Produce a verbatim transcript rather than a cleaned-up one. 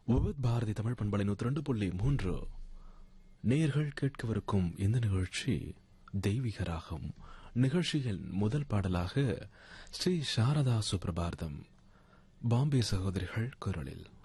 விவித் பாரதி தமிழ் பண்பலை நூற்றி ரெண்டு புள்ளி மூன்று நேயர்கள் கேட்கவிருக்கும் இந்த நிகழ்ச்சி தெய்வீக ராகம். நிகழ்ச்சியின் முதல் பாடலாக ஸ்ரீ சாரதா சுப்ரபாரதம் பாம்பே சகோதரிகள் குரலில்